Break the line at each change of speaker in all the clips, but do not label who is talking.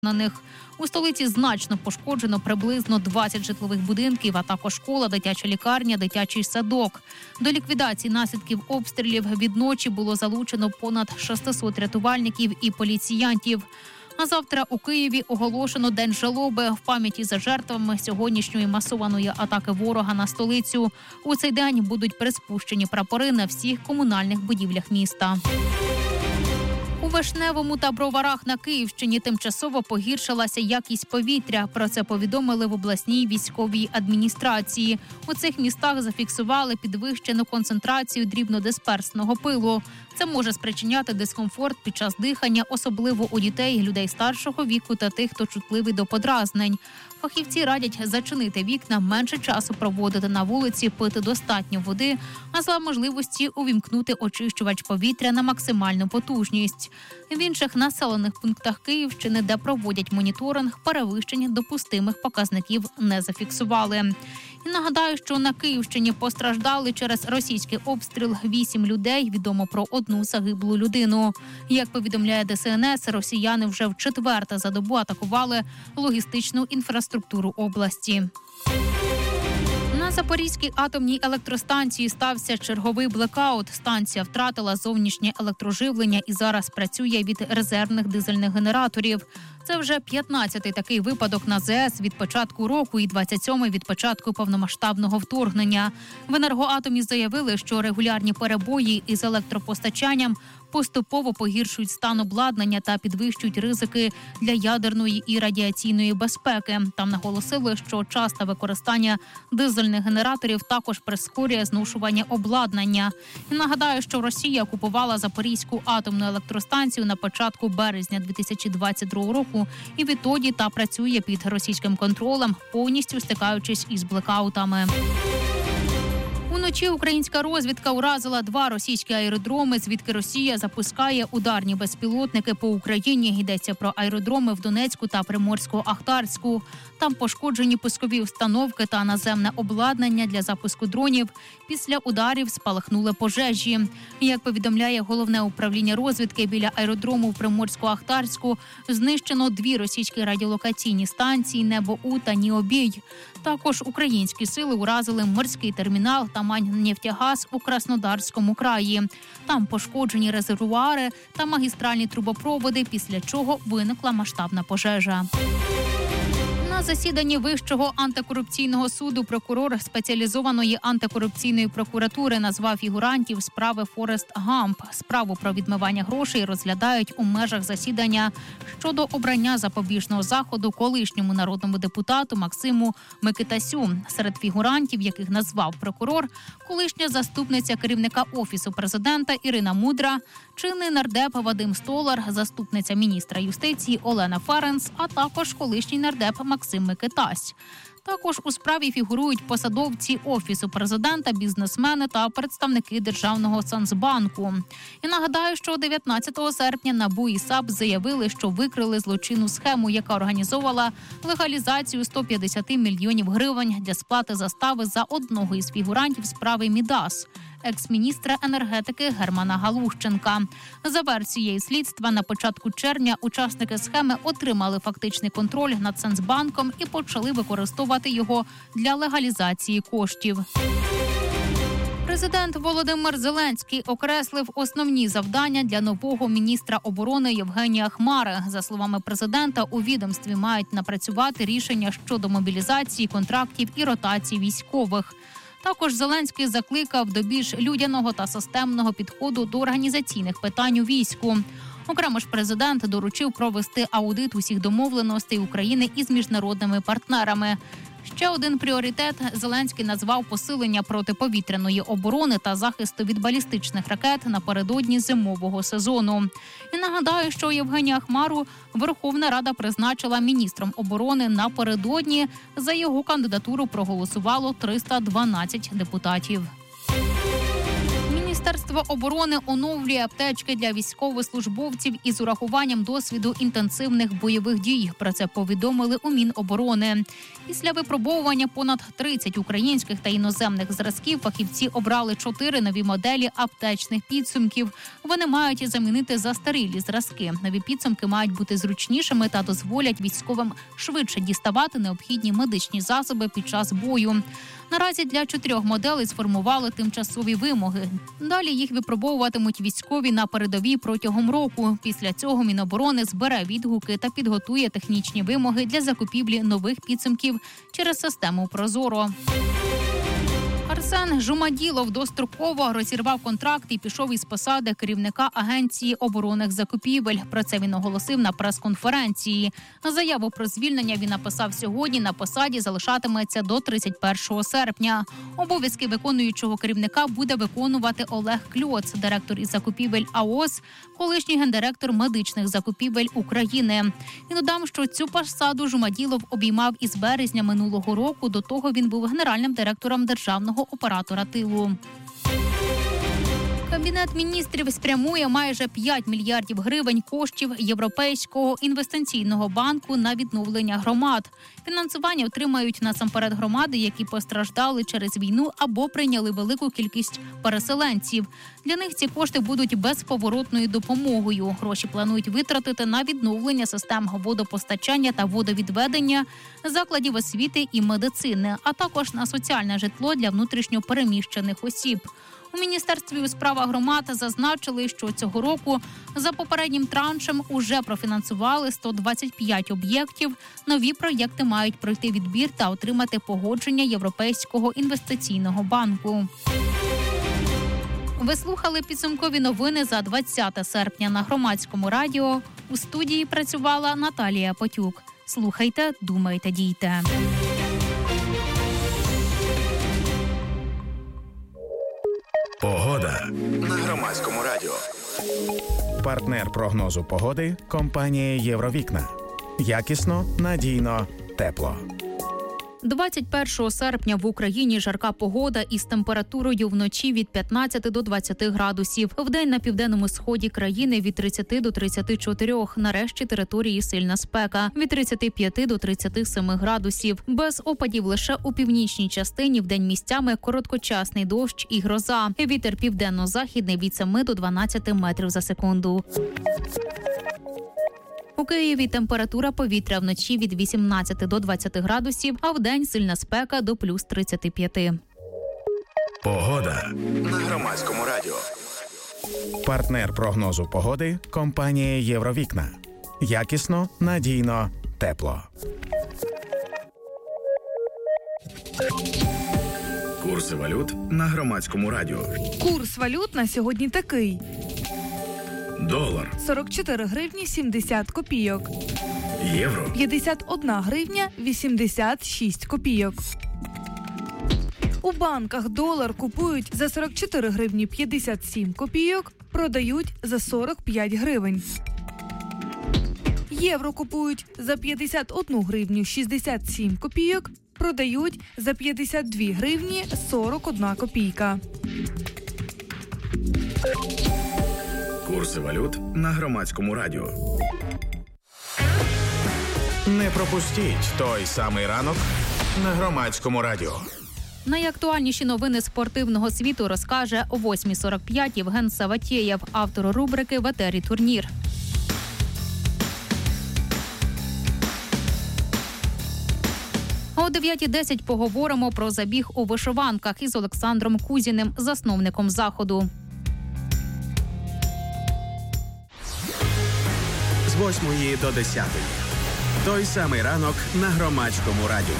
на них. У столиці значно пошкоджено приблизно 20 житлових будинків, а також школа, дитяча лікарня, дитячий садок. До ліквідації наслідків обстрілів від ночі було залучено понад 600 рятувальників і поліціянтів. А завтра у Києві оголошено День жалоби в пам'яті за жертвами сьогоднішньої масованої атаки ворога на столицю. У цей день будуть приспущені прапори на всіх комунальних будівлях міста. У Вишневому та Броварах на Київщині тимчасово погіршилася якість повітря. Про це повідомили в обласній військовій адміністрації. У цих містах зафіксували підвищену концентрацію дрібнодисперсного пилу. Це може спричиняти дискомфорт під час дихання, особливо у дітей, людей старшого віку та тих, хто чутливий до подразнень. Фахівці радять зачинити вікна, менше часу проводити на вулиці, пити достатньо води, а за можливості увімкнути очищувач повітря на максимальну потужність. В інших населених пунктах Київщини, де проводять моніторинг, перевищень допустимих показників не зафіксували. І нагадаю, що на Київщині постраждали через російський обстріл 8 людей, відомо про 1 загиблу людину. Як повідомляє ДСНС, росіяни вже вчетверте за добу атакували логістичну інфраструктуру області. На Запорізькій атомній електростанції стався черговий блекаут. Станція втратила зовнішнє електроживлення і зараз працює від резервних дизельних генераторів. Це вже 15-й такий випадок на ЗАЕС від початку року і 27-й від початку повномасштабного вторгнення. В «Енергоатомі» заявили, що регулярні перебої із електропостачанням поступово погіршують стан обладнання та підвищують ризики для ядерної і радіаційної безпеки. Там наголосили, що часте використання дизельних генераторів також прискорює зношування обладнання. І нагадаю, що Росія окупувала Запорізьку атомну електростанцію на початку березня 2022 року і відтоді та працює під російським контролем, повністю стикаючись із блекаутами. Уночі українська розвідка уразила 2 російські аеродроми, звідки Росія запускає ударні безпілотники по Україні. Йдеться про аеродроми в Донецьку та Приморську-Ахтарську. Там пошкоджені пускові установки та наземне обладнання для запуску дронів. Після ударів спалахнули пожежі. Як повідомляє Головне управління розвідки, біля аеродрому в Приморську-Ахтарську знищено 2 російські радіолокаційні станції «Небо-У» та «Ніобій». Також українські сили уразили морський термінал «Тамань-Нефтягаз» у Краснодарському краї. Там пошкоджені резервуари та магістральні трубопроводи, після чого виникла масштабна пожежа. На засіданні Вищого антикорупційного суду прокурор спеціалізованої антикорупційної прокуратури назвав фігурантів справи Форест Гамп. Справу про відмивання грошей розглядають у межах засідання щодо обрання запобіжного заходу колишньому народному депутату Максиму Микитасю. Серед фігурантів, яких назвав прокурор, колишня заступниця керівника Офісу президента Ірина Мудра, чинний нардеп Вадим Столар, заступниця міністра юстиції Олена Ференц, а також колишній нардеп Максим Микитась. Також у справі фігурують посадовці Офісу президента, бізнесмени та представники Державного Соцбанку. І нагадаю, що 19 серпня НАБУ і САП заявили, що викрили злочинну схему, яка організовувала легалізацію 150 мільйонів гривень для сплати застави за одного із фігурантів справи Мідас – екс-міністра енергетики Германа Галущенка. За версією слідства, на початку червня учасники схеми отримали фактичний контроль над Центробанком і почали використовувати його для легалізації коштів. Президент Володимир Зеленський окреслив основні завдання для нового міністра оборони Євгенія Хмари. За словами президента, у відомстві мають напрацювати рішення щодо мобілізації, контрактів і ротації військових. Також Зеленський закликав до більш людяного та системного підходу до організаційних питань у війську. Окремо ж президент доручив провести аудит усіх домовленостей України із міжнародними партнерами. Ще один пріоритет Зеленський назвав посилення протиповітряної оборони та захисту від балістичних ракет напередодні зимового сезону. І нагадаю, що Євгенія Хмару Верховна Рада призначила міністром оборони напередодні. За його кандидатуру проголосувало 312 депутатів. Міністерство оборони оновлює аптечки для військовослужбовців із урахуванням досвіду інтенсивних бойових дій. Про це повідомили у Міноборони. Після випробовування понад 30 українських та іноземних зразків фахівці обрали 4 нові моделі аптечних підсумків. Вони мають замінити застарілі зразки. Нові підсумки мають бути зручнішими та дозволять військовим швидше діставати необхідні медичні засоби під час бою. Наразі для 4 моделей сформували тимчасові вимоги. Далі їх випробовуватимуть військові на передовій протягом року. Після цього Міноборони збере відгуки та підготує технічні вимоги для закупівлі нових підсумків через систему «Прозоро». Арсен Жумаділов достроково розірвав контракт і пішов із посади керівника Агенції оборонних закупівель. Про це він оголосив на прес-конференції. Заяву про звільнення він написав сьогодні. На посаді залишатиметься до 31 серпня. Обов'язки виконуючого керівника буде виконувати Олег Кльоц, директор із закупівель АОС, колишній гендиректор медичних закупівель України. І додам, що цю посаду Жумаділов обіймав із березня минулого року. До того він був генеральним директором державного оператора тилу. Кабінет міністрів спрямує майже 5 мільярдів гривень коштів Європейського інвестиційного банку на відновлення громад. Фінансування отримають насамперед громади, які постраждали через війну або прийняли велику кількість переселенців. Для них ці кошти будуть безповоротною допомогою. Гроші планують витратити на відновлення систем водопостачання та водовідведення, закладів освіти і медицини, а також на соціальне житло для внутрішньо переміщених осіб. У Міністерстві у справах громад зазначили, що цього року за попереднім траншем уже профінансували 125 об'єктів. Нові проєкти мають пройти відбір та отримати погодження Європейського інвестиційного банку. Ви слухали підсумкові новини за 20 серпня на Громадському радіо. У студії працювала Наталія Потюк. Слухайте, думайте, дійте.
Погода на Громадському радіо. Партнер прогнозу погоди – компанія «Євровікна». Якісно, надійно, тепло.
21 серпня в Україні жарка погода із температурою вночі від 15 до 20 градусів. Вдень на південному сході країни від 30 до 34. На решті території сильна спека. Від 35 до 37 градусів. Без опадів лише у північній частині вдень місцями короткочасний дощ і гроза. Вітер південно-західний від 7 до 12 метрів за секунду. У Києві температура повітря вночі від 18 до 20 градусів, а вдень сильна спека до плюс 35.
Погода на Громадському радіо. Партнер прогнозу погоди – компанія «Євровікна». Якісно, надійно, тепло. Курси валют на Громадському радіо.
Курс валют на сьогодні такий.
Долар
44 гривні 70 копійок.
Євро
51 гривня 86 копійок. У банках долар купують за 44 гривні 57 копійок, продають за 45 гривень. Євро купують за 51 гривню 67 копійок, продають за 52 гривні 41 копійка.
Курси валют на Громадському радіо. Не пропустіть той самий ранок на Громадському радіо.
Найактуальніші новини спортивного світу розкаже о 8:45 Євген Саватєєв, автор рубрики «В етері турнір». О 9:10 поговоримо про забіг у вишиванках із Олександром Кузіним, засновником заходу.
З 8 до 10. Той самий ранок на Громадському радіо.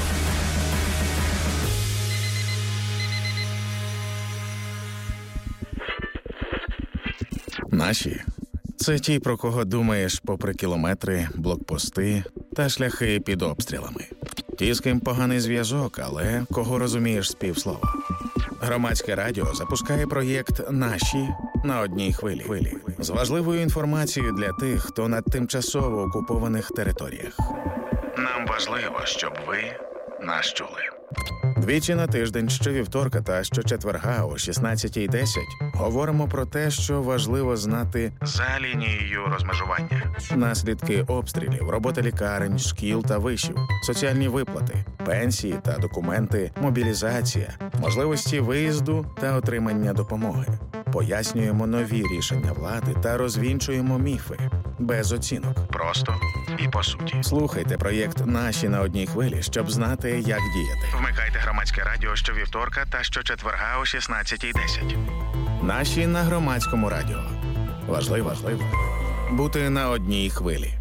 Наші – це ті, про кого думаєш попри кілометри, блокпости та шляхи під обстрілами. Ті, з ким поганий зв'язок, але кого розумієш з півслова. Громадське радіо запускає проєкт «Наші» на одній хвилі. З важливою інформацією для тих, хто на тимчасово окупованих територіях. Нам важливо, щоб ви нас чули. Двічі на тиждень, щовівторка та щочетверга о 16:10 говоримо про те, що важливо знати за лінією розмежування. Наслідки обстрілів, робота лікарень, шкіл та вишів, соціальні виплати, пенсії та документи, мобілізація, можливості виїзду та отримання допомоги. Пояснюємо нові рішення влади та розвінчуємо міфи. Без оцінок. Просто і по суті. Слухайте проєкт «Наші на одній хвилі», щоб знати, як діяти. Вмикайте громадське радіо щовівторка та щочетверга о 16:10. Наші на громадському радіо. Важливо бути на одній хвилі.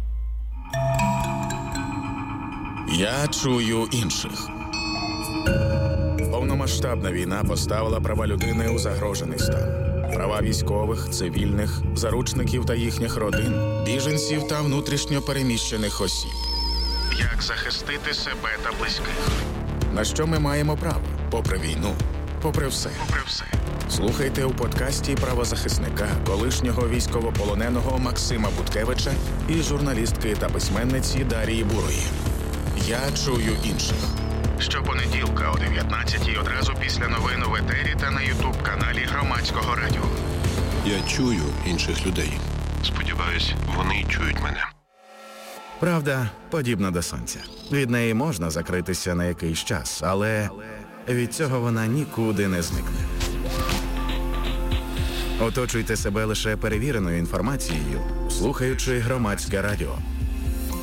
Я чую інших. Повномасштабна війна поставила права людини у загрожений стан. Права військових, цивільних, заручників та їхніх родин, біженців та внутрішньо переміщених осіб. Як захистити себе та близьких? На що ми маємо право? Попри війну, попри все. Слухайте у подкасті правозахисника, колишнього військовополоненого Максима Буткевича і журналістки та письменниці Дарії Бурої. Я чую інших. Щопонеділка о 19:00 одразу після новин у етері та на ютуб-каналі Громадського радіо.
Я чую інших людей. Сподіваюсь, вони чують мене.
Правда подібна до сонця. Від неї можна закритися на якийсь час, але від цього вона нікуди не зникне. Оточуйте себе лише перевіреною інформацією, слухаючи Громадське радіо.